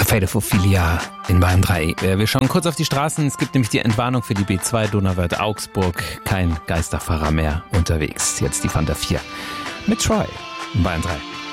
Pädophilia in Bayern 3. Wir schauen kurz auf die Straßen. Es gibt nämlich die Entwarnung für die B2 Donauwörth-Augsburg. Kein Geisterfahrer mehr unterwegs. Jetzt die Fanta 4 mit Troy in Bayern 3.